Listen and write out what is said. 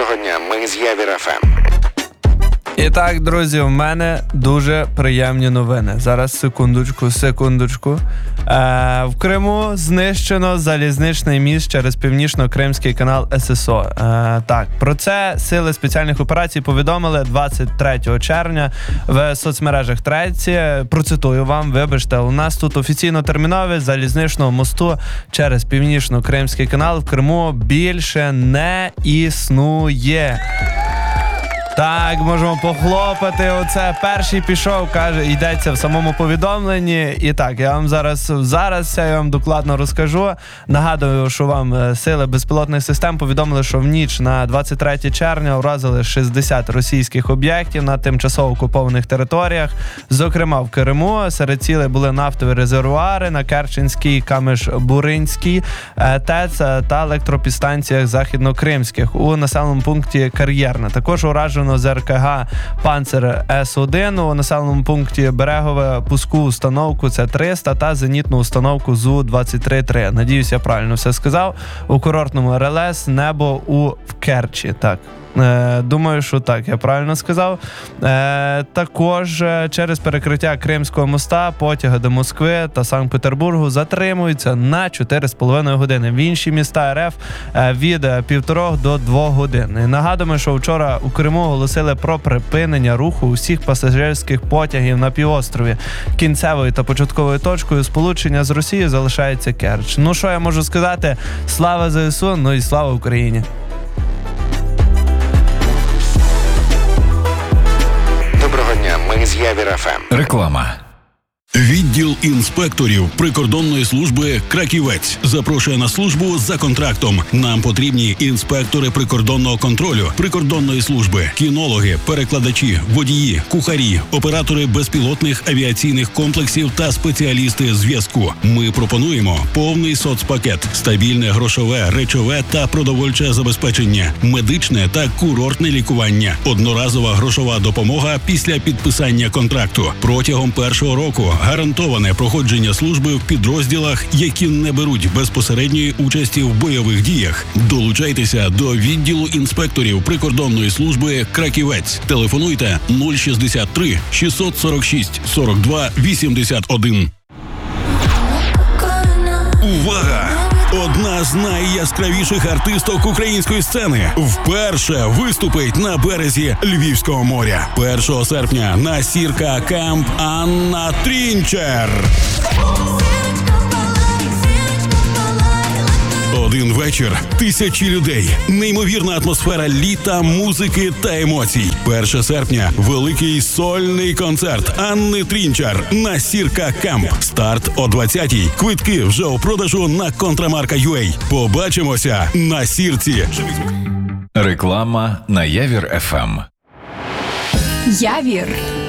Доброго дня, ми з Явір ФМ. І так, друзі, в мене дуже приємні новини. Зараз, секундочку. В Криму знищено залізничний міст через Північно-Кримський канал ССО. Так, про це сили спеціальних операцій повідомили 23 червня в соцмережах Треці. Процитую вам, вибачте, у нас тут офіційно термінове залізничного мосту через Північно-Кримський канал в Криму більше не існує. Так, можемо похлопати. Оце перший пішов, каже, йдеться в самому повідомленні. І так, я вам зараз я вам докладно розкажу. Нагадую, що вам сили безпілотних систем повідомили, що в ніч на 23 червня уразили 60 російських об'єктів на тимчасово окупованих територіях. Зокрема, в Криму серед цілей були нафтові резервуари на Керченській, Камиш-Буринській ТЕЦ та електропідстанціях західно-кримських у населеному пункті Кар'єрне. Також уражено з РКГ «Панцер С-1» у населеному пункті Берегове пуску установку С-300 та зенітну установку ЗУ-23-3. Надіюсь, я правильно все сказав. У курортному РЛС «Небо» у Керчі. Так. Думаю, що так, я правильно сказав. Також через перекриття Кримського моста потяги до Москви та Санкт-Петербургу затримуються на 4,5 години. В інші міста РФ від 1,5 до 2 годин. Нагадуємо, що вчора у Криму оголосили про припинення руху усіх пасажирських потягів на півострові. Кінцевою та початковою точкою сполучення з Росією залишається Керч. Ну що я можу сказати? Слава ЗСУ, ну і слава Україні! Доброго дня, ми з Явір ФМ. Реклама. Відділ інспекторів прикордонної служби «Краківець» запрошує на службу за контрактом. Нам потрібні інспектори прикордонного контролю, прикордонної служби, кінологи, перекладачі, водії, кухарі, оператори безпілотних авіаційних комплексів та спеціалісти зв'язку. Ми пропонуємо повний соцпакет, стабільне грошове, речове та продовольче забезпечення, медичне та курортне лікування, одноразова грошова допомога після підписання контракту. Протягом першого року гарантоване проходження служби в підрозділах, які не беруть безпосередньої участі в бойових діях. Долучайтеся до відділу інспекторів прикордонної служби «Краківець». Телефонуйте 063 646 42 81. Увага! Одна з найяскравіших артисток української сцени вперше виступить на березі Львівського моря. 1 серпня на Сірка Камп Анна Трінчер. Один вечір, тисячі людей, неймовірна атмосфера літа, музики та емоцій. 1 серпня – великий сольний концерт Анни Трінчер на Сірка Камп. Старт о 20-й. Квитки вже у продажу на Контрамарка.UA. Побачимося на Сірці. Реклама на Явір ФМ. Явір